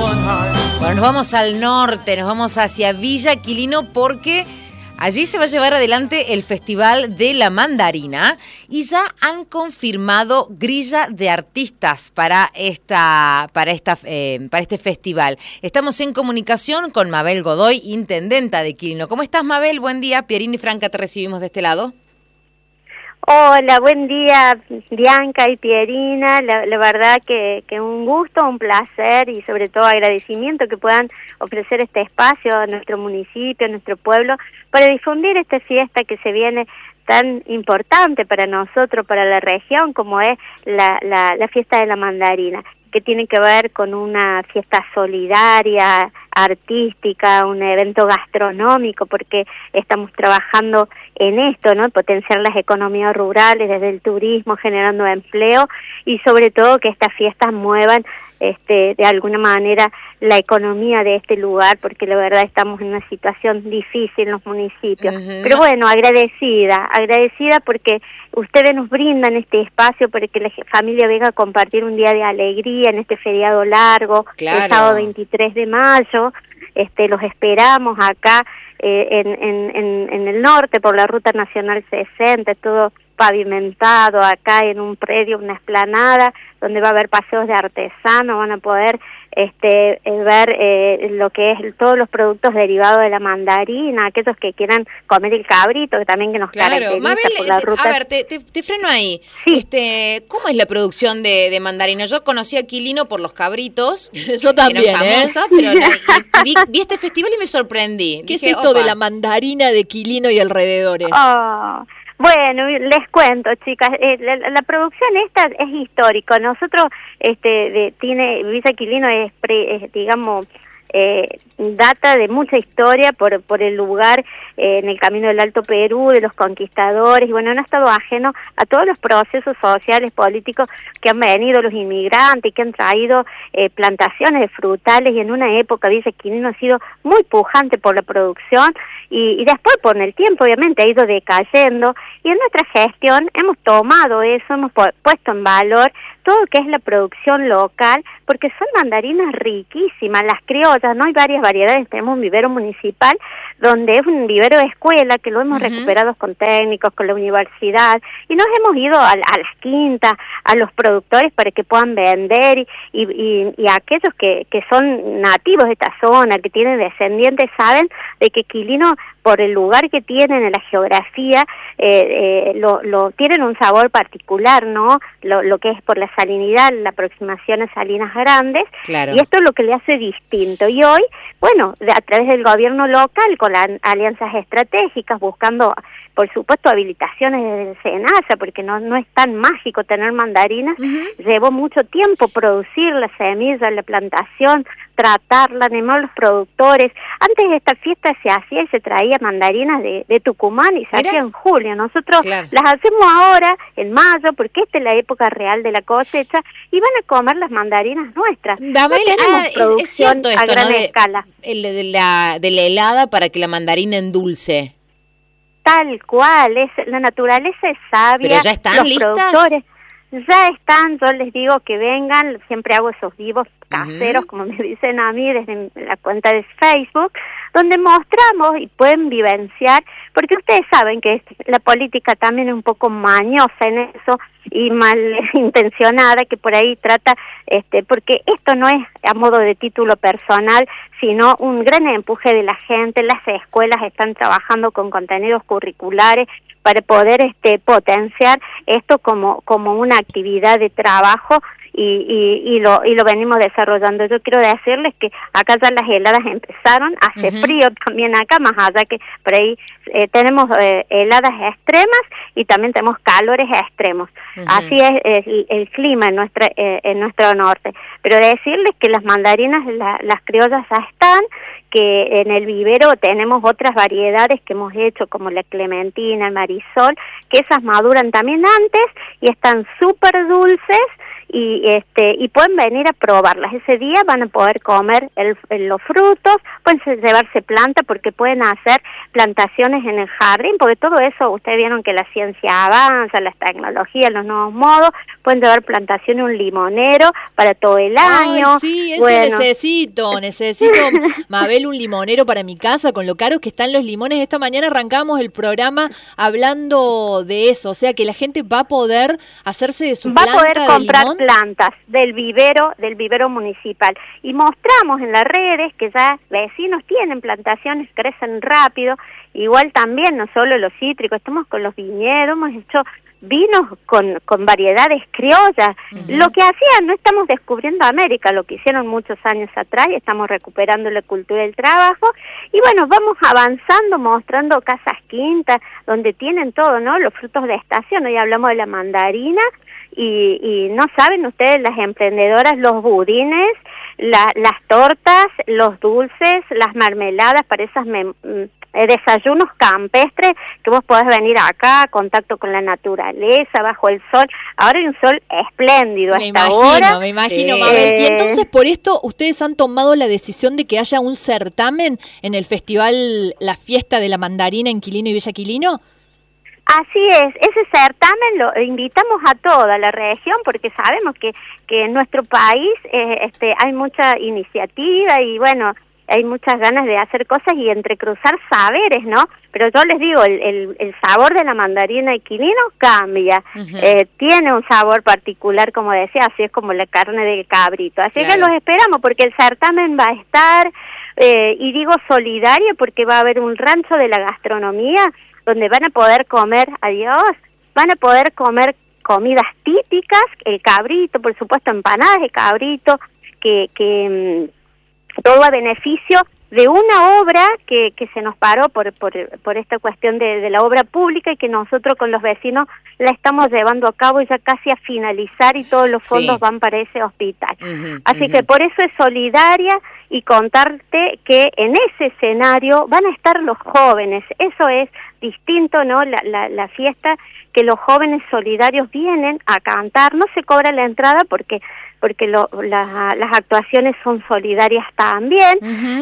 Bueno, nos vamos al norte, nos vamos hacia Villa Quilino porque allí se va a llevar adelante el Festival de la Mandarina y ya han confirmado grilla de artistas para este festival. Estamos en comunicación con Mabel Godoy, intendenta de Quilino. ¿Cómo estás, Mabel? Buen día. Pierín y Franca te recibimos de este lado. Hola, buen día, Bianca y Pierina. La verdad que un gusto, un placer y sobre todo agradecimiento que puedan ofrecer este espacio a nuestro municipio, a nuestro pueblo, para difundir esta fiesta que se viene tan importante para nosotros, para la región, como es la fiesta de la mandarina, que tiene que ver con una fiesta solidaria, artística, un evento gastronómico, porque estamos trabajando en esto, ¿no? Potenciar las economías rurales desde el turismo, generando empleo y sobre todo que estas fiestas muevan de alguna manera la economía de este lugar, porque la verdad estamos en una situación difícil en los municipios. Pero bueno, agradecida porque ustedes nos brindan este espacio para que la familia venga a compartir un día de alegría en este feriado largo, el sábado 23 de mayo. Los esperamos acá en el norte por la Ruta Nacional 60, todo pavimentado acá en un predio, una explanada, donde va a haber paseos de artesanos, van a poder ver lo que es todos los productos derivados de la mandarina, aquellos que quieran comer el cabrito, que también que nos caracteriza. Mabel, por la ruta. A ver, te freno ahí. Sí. ¿Cómo es la producción de mandarina? Yo conocí a Quilino por los cabritos. Yo también, eran famosos, pero vi este festival y me sorprendí. ¿Qué es esto de la mandarina de Quilino y alrededores? Bueno, les cuento, chicas, la producción esta es histórica. Nosotros, Villa Quilino digamos, data de mucha historia por el lugar en el camino del Alto Perú, de los conquistadores, y bueno, no ha estado ajeno a todos los procesos sociales, políticos que han venido los inmigrantes, que han traído plantaciones de frutales, y en una época Villa Quilino ha sido muy pujante por la producción, y después por el tiempo obviamente ha ido decayendo, y en nuestra gestión hemos tomado eso, hemos puesto en valor todo lo que es la producción local, porque son mandarinas riquísimas, las criollas, ¿no? Hay varias variedades, tenemos un vivero municipal, donde es un vivero de escuela, que lo hemos recuperado con técnicos, con la universidad, y nos hemos ido a las quintas, a los productores para que puedan vender, y aquellos que son nativos de esta zona, que tienen descendientes, saben de que Quilino, por el lugar que tienen en la geografía, tienen un sabor particular, ¿no? Lo que es por la salinidad, la aproximación a salinas grandes, y esto es lo que le hace distinto. Y hoy, bueno, a través del gobierno local, con las alianzas estratégicas, buscando, por supuesto, habilitaciones desde el SENASA, porque no es tan mágico tener mandarinas, llevó mucho tiempo producir la semilla, la plantación, tratarla, animar a los productores. Antes de esta fiesta se hacía y se traía mandarinas de Tucumán y se hacía en julio. Nosotros las hacemos ahora, en mayo, porque esta es la época real de la cosecha, y van a comer las mandarinas nuestras. Es cierto esto, a gran escala. De la helada para que la mandarina endulce. Tal cual, la naturaleza es sabia. ¿Pero ya están listas? Productores ya están, yo les digo que vengan, siempre hago esos vivos caseros, como me dicen a mí, desde la cuenta de Facebook, donde mostramos y pueden vivenciar, porque ustedes saben que la política también es un poco mañosa en eso, y mal intencionada, que por ahí trata, porque esto no es a modo de título personal, sino un gran empuje de la gente. Las escuelas están trabajando con contenidos curriculares para poder potenciar esto como una actividad de trabajo, y lo venimos desarrollando. Yo quiero decirles que acá ya las heladas empezaron, hace frío también acá, más allá que por ahí tenemos heladas extremas y también tenemos calores extremos. Así es el clima en nuestro norte. Pero decirles que las mandarinas, las criollas ya están, que en el vivero tenemos otras variedades que hemos hecho, como la clementina, el marisol, que esas maduran también antes y están súper dulces, y pueden venir a probarlas. Ese día van a poder comer los frutos, pueden llevarse planta porque pueden hacer plantaciones en el jardín, porque todo eso, ustedes vieron que la ciencia avanza, las tecnologías, los nuevos modos, pueden llevar plantaciones, un limonero para todo el año. Ay, sí, eso necesito, Mabel, un limonero para mi casa, con lo caros que están los limones. Esta mañana arrancamos el programa hablando de eso, o sea que la gente va a poder hacerse de su planta de limón. Va a poder comprar plantas del vivero municipal. Y mostramos en las redes que ya vecinos tienen plantaciones, crecen rápido, igual también, no solo los cítricos, estamos con los viñedos, hemos hecho vinos con variedades criollas. Lo que hacían, no estamos descubriendo América, lo que hicieron muchos años atrás, y estamos recuperando la cultura del trabajo, y bueno, vamos avanzando, mostrando casas quintas, donde tienen todo, ¿no? Los frutos de estación, hoy hablamos de la mandarina, y no saben ustedes, las emprendedoras, los budines, las tortas, los dulces, las mermeladas para esas desayunos campestres, que vos podés venir acá, contacto con la naturaleza, bajo el sol. Ahora hay un sol espléndido hasta ahora. Me imagino, Mabel. Y entonces, por esto, ustedes han tomado la decisión de que haya un certamen en el festival La Fiesta de la Mandarina en Quilino y Villa Quilino. Así es, ese certamen lo invitamos a toda la región porque sabemos que en nuestro país hay mucha iniciativa y bueno, hay muchas ganas de hacer cosas y entrecruzar saberes, ¿no? Pero yo les digo, el sabor de la mandarina de Quilino cambia, tiene un sabor particular, como decía, así es como la carne del cabrito. Así que los esperamos porque el certamen va a estar, y digo solidario porque va a haber un rancho de la gastronomía donde van a poder comer, van a poder comer comidas típicas, el cabrito, por supuesto empanadas de cabrito, que todo a beneficio de una obra que se nos paró por esta cuestión de la obra pública y que nosotros con los vecinos la estamos llevando a cabo y ya casi a finalizar y todos los fondos van para ese hospital. Así que por eso es solidaria y contarte que en ese escenario van a estar los jóvenes. Eso es distinto, ¿no? La fiesta, que los jóvenes solidarios vienen a cantar, no se cobra la entrada porque las actuaciones son solidarias también,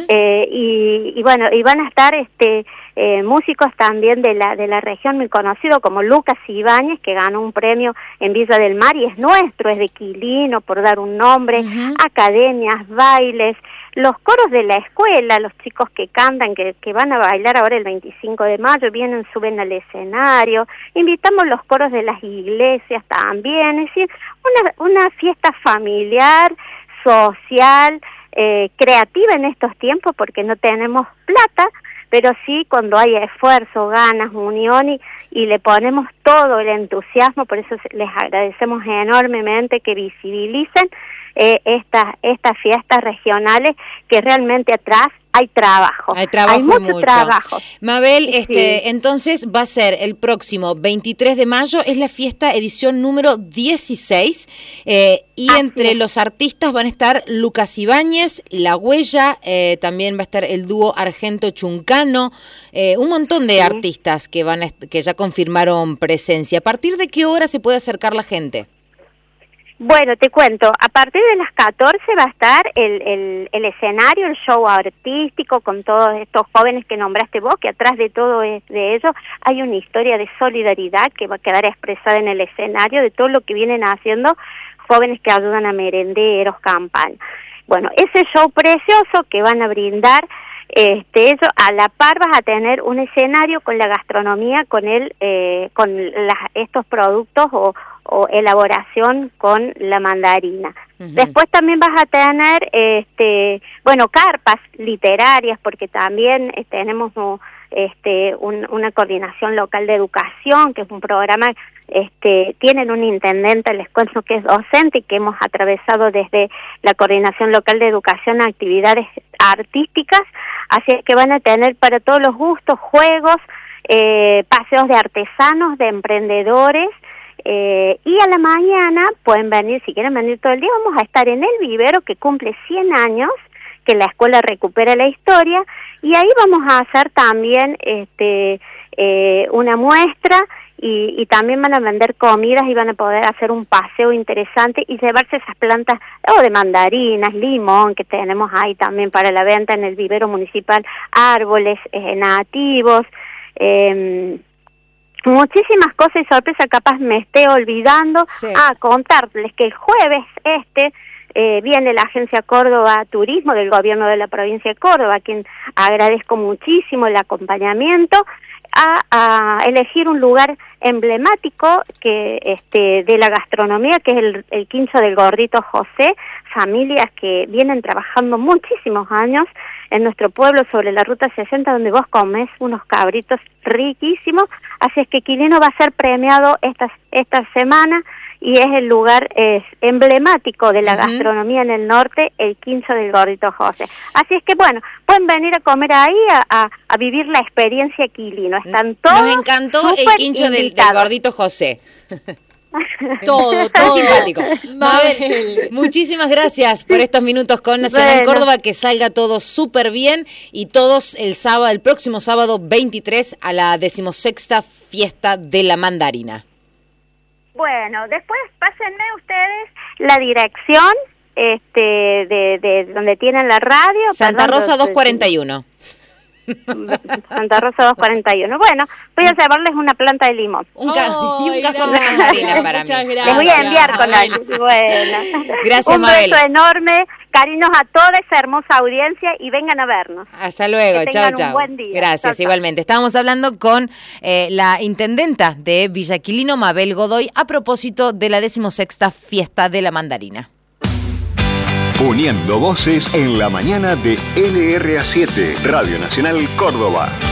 y bueno, y van a estar músicos también de la región muy conocido como Lucas Ibáñez, que ganó un premio en Villa del Mar y es nuestro, es de Quilino, por dar un nombre, academias, bailes, los coros de la escuela, los chicos que cantan, que van a bailar ahora el 25 de mayo, vienen, suben al escenario, invitamos los coros de las iglesias también, es decir, una fiesta familiar, social, creativa en estos tiempos porque no tenemos plata, pero sí cuando hay esfuerzo, ganas, unión y le ponemos todo el entusiasmo, por eso les agradecemos enormemente que visibilicen estas fiestas regionales que realmente atrás hay trabajo. Hay mucho trabajo. Mabel, entonces va a ser el próximo 23 de mayo, es la fiesta edición número 16, y entre los artistas van a estar Lucas Ibáñez, La Huella, también va a estar el dúo Argento Chuncano, un montón de artistas que ya confirmaron presencia. ¿A partir de qué hora se puede acercar la gente? Bueno, te cuento, a partir de las 14 va a estar el escenario, el show artístico con todos estos jóvenes que nombraste vos, que atrás de todo de ellos hay una historia de solidaridad que va a quedar expresada en el escenario de todo lo que vienen haciendo jóvenes que ayudan a merenderos, campañas. Bueno, ese show precioso que van a brindar, ellos a la par vas a tener un escenario con la gastronomía, con estos productos o elaboración con la mandarina. Después también vas a tener, carpas literarias, porque también tenemos una coordinación local de educación, que es un programa, tienen un intendente, les cuento que es docente y que hemos atravesado desde la coordinación local de educación a actividades artísticas, así que van a tener para todos los gustos, juegos, paseos de artesanos, de emprendedores, y a la mañana pueden venir, si quieren venir todo el día, vamos a estar en el vivero que cumple 100 años, que la escuela recupera la historia, y ahí vamos a hacer también una muestra y también van a vender comidas y van a poder hacer un paseo interesante y llevarse esas plantas de mandarinas, limón, que tenemos ahí también para la venta en el vivero municipal, árboles nativos, muchísimas cosas y sorpresas, capaz me esté olvidando. Sí. Contarles que el jueves viene la Agencia Córdoba Turismo del Gobierno de la Provincia de Córdoba, a quien agradezco muchísimo el acompañamiento, a elegir un lugar emblemático que de la gastronomía, que es el Quincho del Gordito José, familias que vienen trabajando muchísimos años en nuestro pueblo sobre la Ruta 60, donde vos comés unos cabritos riquísimos. Así es que Quilino va a ser premiado esta semana, y es el lugar emblemático de la gastronomía en el norte, el Quincho del Gordito José. Así es que bueno, pueden venir a comer ahí, a vivir la experiencia Quilino. Están todos. Nos encantó el Quincho del Gordito José. Todo simpático. Mabel, muchísimas gracias por estos minutos con Nacional Córdoba, que salga todo súper bien, y todos el próximo sábado 23 a la 16ª fiesta de la mandarina. Bueno, después pásenme ustedes la dirección de donde tienen la radio. Santa Rosa 241. Santa Rosa 241. Bueno, voy a llevarles una planta de limón. Y un cajón de mandarina para mí. Gracias. Les voy a enviar con la... Bueno. Gracias, Un Mabel. beso enorme, cariños a toda esa hermosa audiencia, y vengan a vernos. Hasta luego, chao, chao. Un buen día. Gracias, chau, igualmente. Estábamos hablando con la intendenta de Villa Quilino, Mabel Godoy, a propósito de la 16ª fiesta de la mandarina. Uniendo voces en la mañana de LRA7, Radio Nacional Córdoba.